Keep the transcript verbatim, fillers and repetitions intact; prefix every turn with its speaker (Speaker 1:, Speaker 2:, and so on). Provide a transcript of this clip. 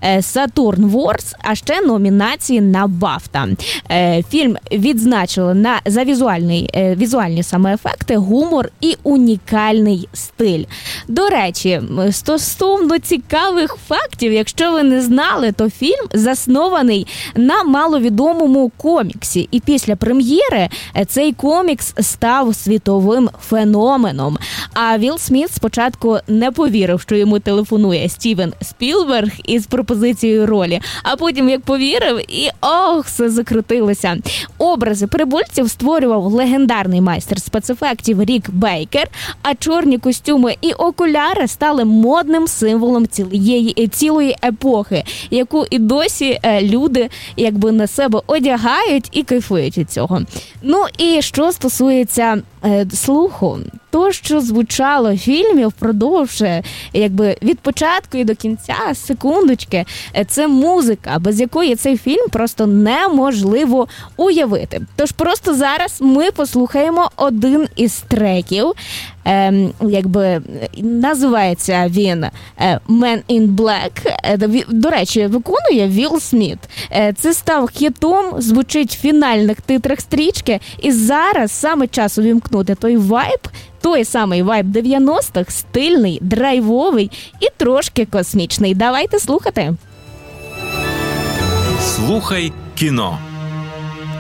Speaker 1: Saturn Wars, а ще номінації на Бафта. Фільм відзначили на, за візуальний, візуальні саме ефекти, гумор і унікальний стиль. До речі, стосовно цікавих фактів, якщо ви не знали, то фільм заснований на маловідомому коміксі. І після прем'єри цей комікс став світовим феноменом. А Вілл Сміт спочатку не повірив, що йому телефонує Стівен Спілберг із пропозицією ролі. А потім, як повірив, і ох, все закрутилося. Образи прибульців створював легендарний майстер спецефектів Рік Бейкер, а чорні костюми і окуляри стали модним символом цілої, цілої епохи, яку і досі люди якби на себе одягають і кайфують від цього. Ну і що стосується е, слуху, то, що звучало в фільмі впродовж якби від початку і до кінця, секундочки, це музика, без якої цей фільм просто неможливо уявити. Тож просто зараз ми послухаємо один із треків, е, якби називається він Man in Black. До речі, виконує Вілл Сміт. Це став хітом, звучить в фінальних титрах стрічки, і зараз саме час увімкнути той вайб, той самий вайб дев'яностих, стильний, драйвовий і трошки космічний. Давайте слухати.
Speaker 2: Слухай кіно.